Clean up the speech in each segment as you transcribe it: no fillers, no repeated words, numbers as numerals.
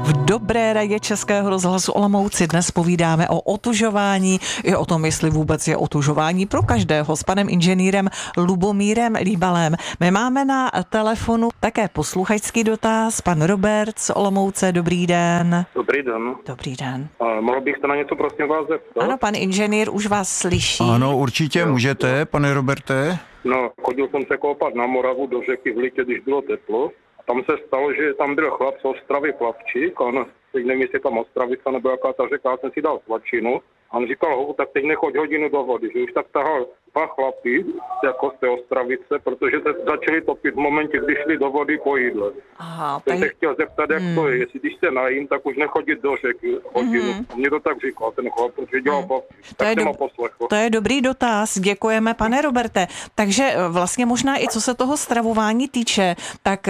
V Dobré radě Českého rozhlasu Olomouci dnes povídáme o otužování i o tom, jestli vůbec je otužování pro každého s panem inženýrem Lubomírem Líbalem. My máme na telefonu také posluchačský dotaz. Pan Robert z Olomouce, dobrý den. Dobrý den. Dobrý den. Mohl bych se na něco prosím vás zeptat? Ano, pan inženýr už vás slyší. Ano, určitě můžete, pane Roberte. No, chodil jsem se koupat na Moravu do řeky v létě, když bylo teplo. Tam se stalo, že tam byl chlap z Ostravy Plavčík, on, teď nevím, jestli tam Ostravica nebo jaká ta řeka, já jsem si dal svačinu. A on říkal, tak teď nechoď hodinu do vody, že už tak tahal dva chlapy jako z té Ostravice, protože se začali topit v momentě, kdy šli do vody po jídle. Aha, Jsem se chtěl zeptat, jak to je, jestli když se najím, tak už nechodit do řeky hodinu. Mně to tak říkal ten chlap, protože dělal Plavčík. Tak jsem ho poslechl. To je dobrý dotaz, děkujeme, pane Roberte. Takže vlastně možná i co se toho stravování týče, tak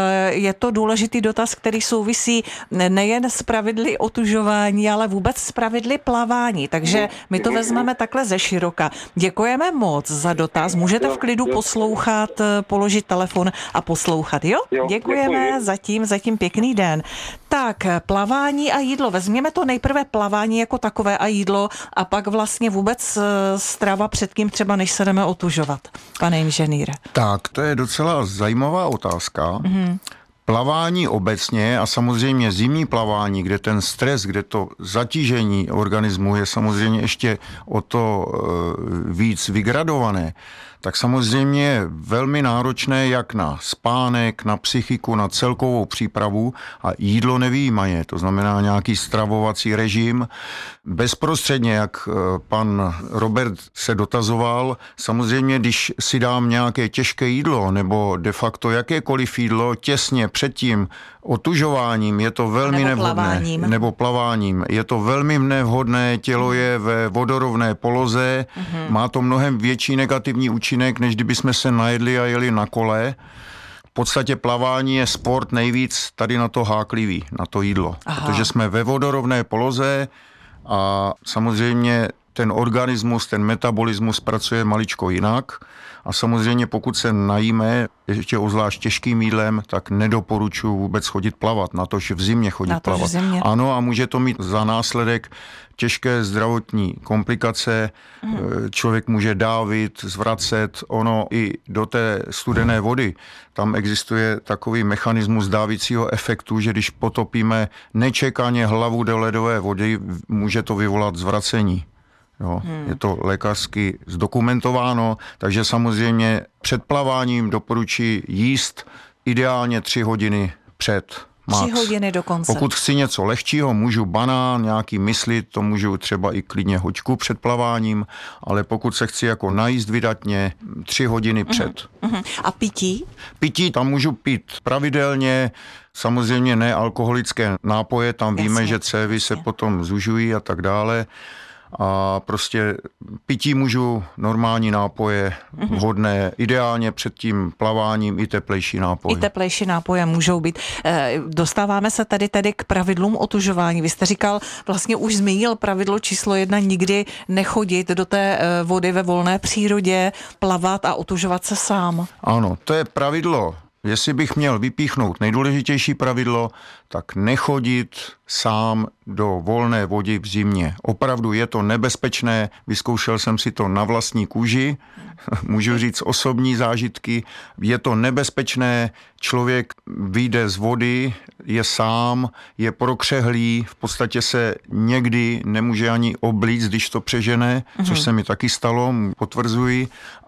je to důležitý dotaz, který souvisí nejen s pravidly otužování, ale vůbec s pravidly plavání. Takže my to vezmeme takhle ze široka. Děkujeme moc za dotaz. Můžete v klidu poslouchat, položit telefon a poslouchat, jo? Děkujeme, zatím pěkný den. Tak, plavání a jídlo. Vezměme to nejprve plavání jako takové a jídlo a pak vlastně vůbec strava předtím třeba, než se jdeme otužovat. Pane inženýre. Tak, to je docela zajímavá otázka. Plavání obecně a samozřejmě zimní plavání, kde ten stres, kde to zatížení organismu je samozřejmě ještě o to víc vygradované, tak samozřejmě je velmi náročné jak na spánek, na psychiku, na celkovou přípravu a jídlo nevyjímaje, to znamená nějaký stravovací režim. Bezprostředně, jak pan Robert se dotazoval, samozřejmě, když si dám nějaké těžké jídlo nebo de facto jakékoliv jídlo těsně před tím otužováním, je to velmi nevhodné. Nebo plaváním. Je to velmi nevhodné, tělo je ve vodorovné poloze, má to mnohem větší negativní účinek, než kdyby jsme se najedli a jeli na kole. V podstatě plavání je sport nejvíc tady na to háklivý, na to jídlo. Aha. Protože jsme ve vodorovné poloze a samozřejmě ten organismus, ten metabolismus pracuje maličko jinak. A samozřejmě pokud se najíme, ještě obzvlášť těžkým jídlem, tak nedoporučuji vůbec chodit plavat, natož v zimě chodit plavat. Ano, a může to mít za následek těžké zdravotní komplikace, člověk může dávit, zvracet, ono i do té studené vody. Tam existuje takový mechanismus dávicího efektu, že když potopíme nečekaně hlavu do ledové vody, může to vyvolat zvracení. Jo, je to lékařsky zdokumentováno, takže samozřejmě před plaváním doporučuji jíst ideálně 3 hodiny před. 3 hodiny dokonce. Pokud chci něco lehčího, můžu banán, nějaký mysli, to můžu třeba i klidně hoďku před plaváním, ale pokud se chci jako najíst vydatně, 3 hodiny před. A pití? Pití, tam můžu pít pravidelně, samozřejmě ne alkoholické nápoje, tam víme, že cévy se potom zužují a tak dále. A prostě pití můžu normální nápoje, vhodné, ideálně před tím plaváním i teplejší nápoje. I teplejší nápoje můžou být. Dostáváme se tedy k pravidlům otužování. Vy jste říkal, vlastně už zmínil pravidlo číslo 1, nikdy nechodit do té vody ve volné přírodě, plavat a otužovat se sám. Ano, to je pravidlo. Jestli bych měl vypíchnout nejdůležitější pravidlo, tak nechodit sám do volné vody v zimě. Opravdu je to nebezpečné, vyzkoušel jsem si to na vlastní kůži, můžu říct osobní zážitky, je to nebezpečné, člověk vyjde z vody, je sám, je prokřehlý, v podstatě se někdy nemůže ani oblíct, když to přežene, což se mi taky stalo, potvrzuji,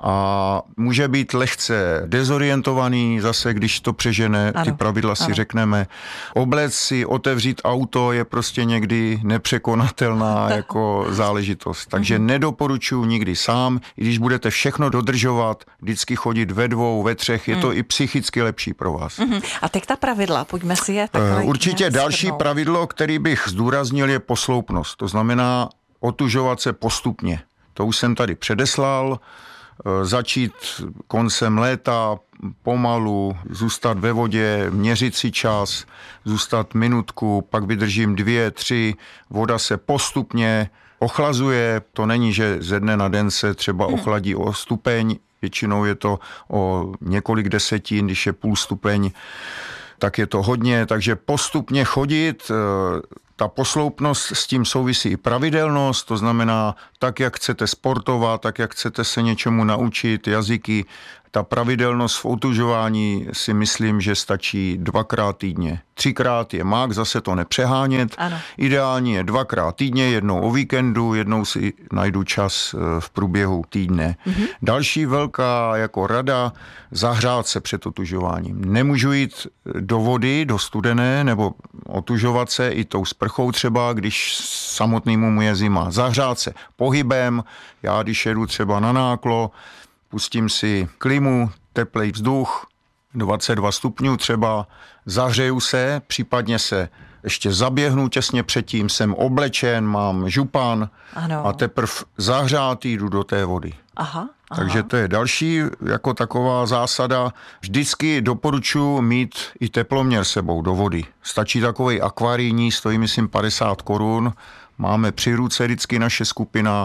a může být lehce dezorientovaný, zase když to přežene, ty pravidla si řekneme. Oblec si, otevřít auto je prostě někdy nepřekonatelná jako záležitost. Takže nedoporučuji nikdy sám, i když budete všechno dodržovat, vždycky chodit ve 2, ve 3, je to i psychicky lepší pro vás. A teď ta pravidla, pojďme si je takhle. Určitě další pravidlo, který bych zdůraznil, je posloupnost. To znamená otužovat se postupně. To už jsem tady předeslal. Začít koncem léta pomalu, zůstat ve vodě, měřit si čas, zůstat minutku, pak vydržím 2, 3, voda se postupně ochlazuje, to není, že ze dne na den se třeba ochladí o stupeň, většinou je to o několik desetin, když je půl stupeň. tak je to hodně, takže postupně chodit. Ta posloupnost, s tím souvisí i pravidelnost, to znamená tak, jak chcete sportovat, tak, jak chcete se něčemu naučit, jazyky. Ta pravidelnost v otužování si myslím, že stačí 2krát týdně. 3krát je max, zase to nepřehánět. Ano. Ideální je 2krát týdně, jednou o víkendu, jednou si najdu čas v průběhu týdne. Další velká jako rada, zahřát se před otužováním. Nemůžu jít do vody, do studené, nebo otužovat se i tou sprchou třeba, když samotnému mu je zima. Zahřát se pohybem, já když jedu třeba na náklo, pustím si klimu, teplej vzduch, 22 stupňů třeba, zahřeju se, případně se ještě zaběhnu těsně předtím, jsem oblečen, mám župan a teprve zahřátý jdu do té vody. Aha. Takže to je další jako taková zásada. Vždycky doporučuji mít i teploměr sebou do vody. Stačí takovej akvarijní, stojí myslím 50 korun. Máme při ruce vždycky naše skupina,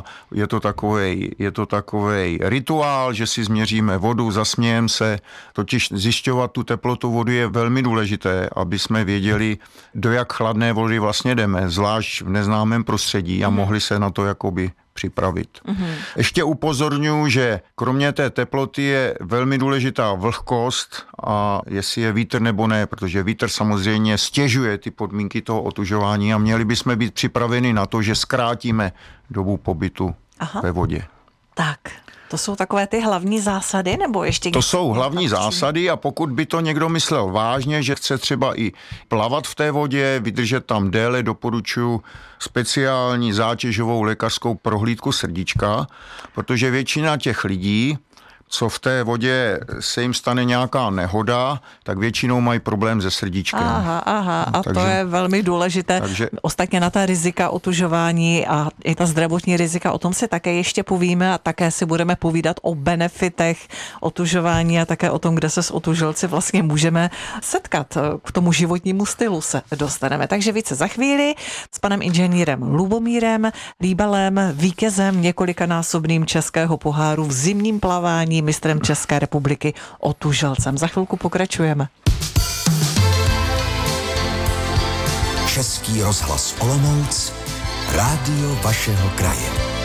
je to takovej rituál, že si změříme vodu, zasmějeme se, totiž zjišťovat tu teplotu vody je velmi důležité, aby jsme věděli, do jak chladné vody vlastně jdeme, zvlášť v neznámém prostředí a mohli se na to jakoby připravit. Ještě upozorňuji, že kromě té teploty je velmi důležitá vlhkost a jestli je vítr nebo ne, protože vítr samozřejmě stěžuje ty podmínky toho otužování a měli bychom být připraveni na to, že zkrátíme dobu pobytu ve vodě. Tak. To jsou takové ty hlavní zásady, nebo ještě... To jsou hlavní zásady a pokud by to někdo myslel vážně, že chce třeba i plavat v té vodě, vydržet tam déle, doporučuji speciální zátěžovou lékařskou prohlídku srdíčka, protože většina těch lidí, co v té vodě se jim stane nějaká nehoda, tak většinou mají problém se srdíčkem. Aha, a takže, to je velmi důležité. Takže, ostatně na ta rizika otužování a i ta zdravotní rizika, o tom si také ještě povíme a také si budeme povídat o benefitech otužování a také o tom, kde se s otužilci vlastně můžeme setkat. K tomu životnímu stylu se dostaneme. Takže více za chvíli s panem inženýrem Lubomírem Líbalem, vítězem několikanásobným českého poháru v zimním plavání, mistrem České republiky otužilcem. Za chvilku pokračujeme. Český rozhlas Olomouc, rádio vašeho kraje.